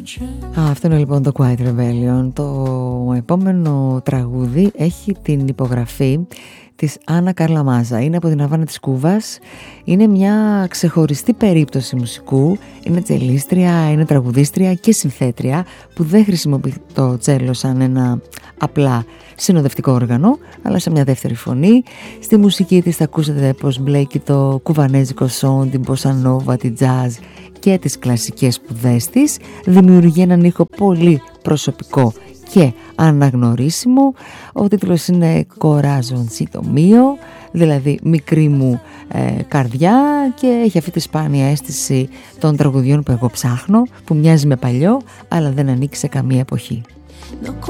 Αυτό είναι λοιπόν το Quiet Rebellion. Το επόμενο τραγούδι έχει την υπογραφή της Άννα Καρλαμάζα. Είναι από την Αβάνα της Κούβας. Είναι μια ξεχωριστή περίπτωση μουσικού. Είναι τσελίστρια, είναι τραγουδίστρια και συνθέτρια που δεν χρησιμοποιεί το τσέλο σαν ένα απλά συνοδευτικό όργανο, αλλά σε μια δεύτερη φωνή. Στη μουσική της θα ακούσετε πως μπλέκει το κουβανέζικο σον, την μποσανόβα, την τζάζ και τις κλασικές σπουδές της. Δημιουργεί έναν ήχο πολύ προσωπικό και αναγνωρίσιμο. Ο τίτλος είναι Corazoncito Mio, δηλαδή μικρή μου καρδιά, και έχει αυτή τη σπάνια αίσθηση των τραγουδιών που εγώ ψάχνω, που μοιάζει με παλιό αλλά δεν ανήκει σε καμία εποχή.